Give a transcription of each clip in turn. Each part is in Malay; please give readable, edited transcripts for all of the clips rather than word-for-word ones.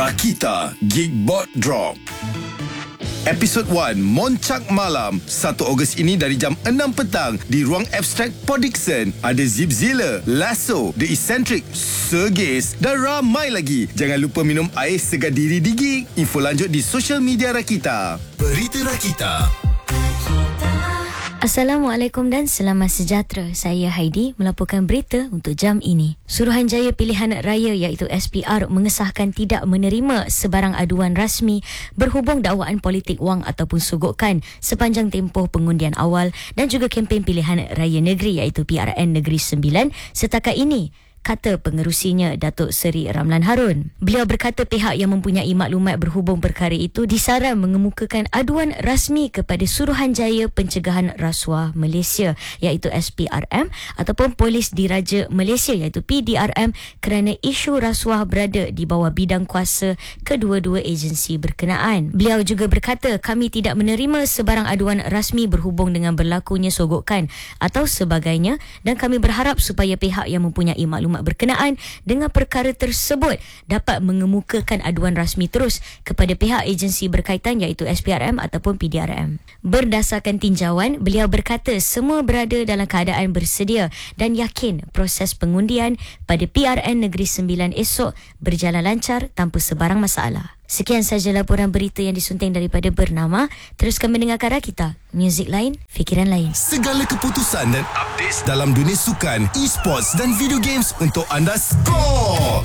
Rakita Geekbot Drop Episod 1 Moncak Malam 1 Ogos ini dari jam 6 petang di ruang Abstract Podixon. Ada Zipzilla, Lasso, The Eccentric, Sergis dan ramai lagi. Jangan lupa minum air segar diri di Geek. Info lanjut di social media Rakita. Berita Rakita. Assalamualaikum dan selamat sejahtera. Saya Heidi melaporkan berita untuk jam ini. Suruhanjaya Pilihan Raya iaitu SPR mengesahkan tidak menerima sebarang aduan rasmi berhubung dakwaan politik wang ataupun sogokan sepanjang tempoh pengundian awal dan juga kempen pilihan raya negeri iaitu PRN Negeri Sembilan setakat ini, kata pengerusinya Datuk Seri Ramlan Harun. Beliau berkata pihak yang mempunyai maklumat berhubung perkara itu disaran mengemukakan aduan rasmi kepada Suruhanjaya Pencegahan Rasuah Malaysia iaitu SPRM ataupun Polis Diraja Malaysia iaitu PDRM kerana isu rasuah berada di bawah bidang kuasa kedua-dua agensi berkenaan. Beliau juga berkata kami tidak menerima sebarang aduan rasmi berhubung dengan berlakunya sogokan atau sebagainya dan kami berharap supaya pihak yang mempunyai maklumat berkenaan dengan perkara tersebut dapat mengemukakan aduan rasmi terus kepada pihak agensi berkaitan iaitu SPRM ataupun PDRM. Berdasarkan tinjauan, beliau berkata semua berada dalam keadaan bersedia dan yakin proses pengundian pada PRN Negeri Sembilan esok berjalan lancar tanpa sebarang masalah. Sekian sahaja laporan berita yang disunting daripada Bernama. Teruskan mendengarkan Rakita. Muzik lain, fikiran lain. Segala keputusan dan updates dalam dunia sukan, e-sports dan video games untuk anda skor.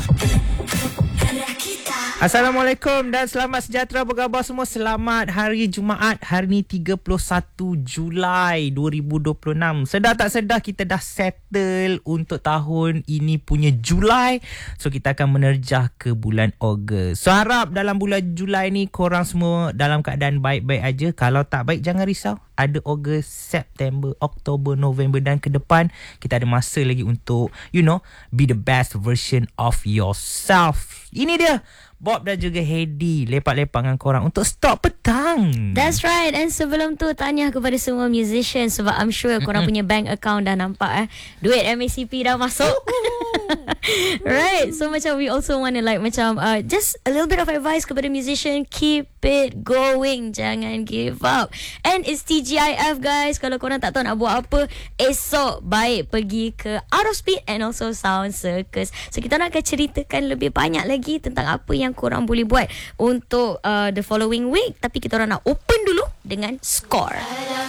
Assalamualaikum dan selamat sejahtera berkhabar semua. Selamat hari Jumaat, hari ni 31 Julai 2026. Sedar tak sedar kita dah settle untuk tahun ini punya Julai. So kita akan menerjah ke bulan Ogos. So harap dalam bulan Julai ni korang semua dalam keadaan baik-baik aja. Kalau tak baik jangan risau. Ada Ogos, September, Oktober, November dan ke depan kita ada masa lagi untuk be the best version of yourself. Ini dia Bob dan juga Heidi lepak-lepak dengan korang untuk Stop Petang. That's right. And sebelum tu tanya kepada semua musician sebab I'm sure korang punya bank account dah nampak duit MACP dah masuk. Right. So macam we also want to just a little bit of advice kepada musician, keep it going, jangan give up. And it's TGIF guys. Kalau korang tak tahu nak buat apa, esok baik pergi ke Out of Speed and also Sound Circus. So kita nak akan ceritakan lebih banyak lagi tentang apa yang korang boleh buat untuk the following week. Tapi kita orang nak open dulu dengan skor.